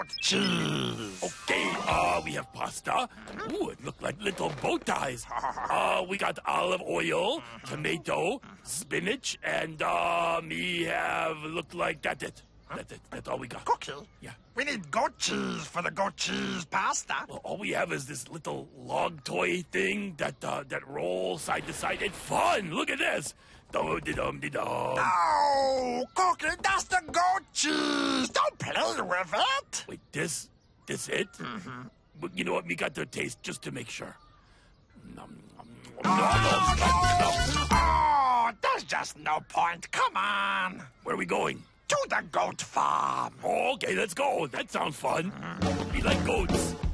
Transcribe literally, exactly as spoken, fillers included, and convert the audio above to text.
goat cheese. Okay, uh, we have pasta. Ooh, it looked like little bow ties. Uh, we got olive oil, tomato, spinach, and, uh, me have looked like that's it. That's it. That's all we got. Cookie? Yeah. We need goat cheese for the goat cheese pasta. Well, all we have is this little log toy thing that, uh, that rolls side to side. It's fun. Look at this. Dum-de-dum-de-dum. Oh, Cookie, that's the goat cheese. Don't play with it. Wait, this, this it? Mm-hmm. But you know what? We got to taste just to make sure. Nom, nom, nom, Oh, nom, nom, nom. oh, there's just no point. Come on. Where are we going? To the goat farm. Oh, okay, let's go. That sounds fun. We like goats.